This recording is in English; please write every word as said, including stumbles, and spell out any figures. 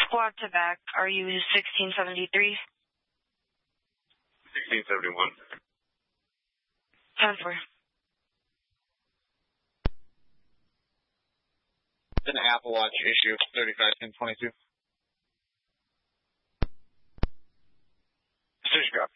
Squad to back, are you sixteen seventy-three? sixteen seventy-one. ten four. An Apple Watch issue, thirty-five ten twenty-two. Switch go.